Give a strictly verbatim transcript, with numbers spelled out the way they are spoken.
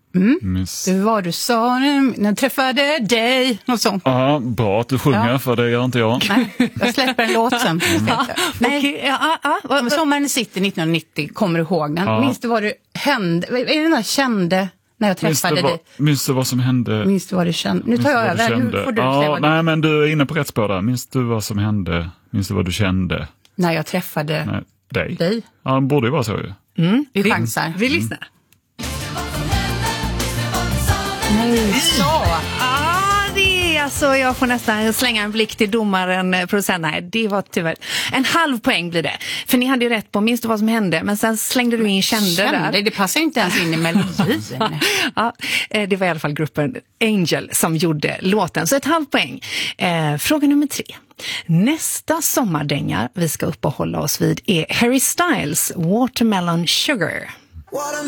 Mm. Minns... Det var du sa när jag träffade dig. Något sånt. Ja, bra att du sjunger, ja. För det gör inte jag. Nej, jag släpper en låt sen. Ja, Nej, okay, ja, ja, ja. Sommaren City nittonhundranittio, kommer du ihåg den? Ja. Minns du vad du hände? Är det den där kände när jag träffade minns vad, dig? Minns du vad som hände? Minns du vad du kände? Nu tar jag över, nu får du ja, säga vad nej, du... men du är inne på rätt spår där. Minns du vad som hände? Minns du vad du kände? När jag träffade Nej, dig? dig? Ja, det borde ju vara så ju. Mm. Vi Vi, chansar. vi lyssnar. Nej, så. Ah, det är alltså, jag får nästan slänga en blick till domaren, producent. Nej, det var tyvärr. En halv poäng blir det. För ni hade ju rätt på, minst vad som hände. Men sen slängde du in kände, Kände, där. det passar ju inte ens in i melodin. Ja, det var i alla fall gruppen Angel som gjorde låten. Så ett halvt poäng. Eh, fråga nummer tre. Nästa sommardänga vi ska uppehålla oss vid är Harry Styles Watermelon Sugar.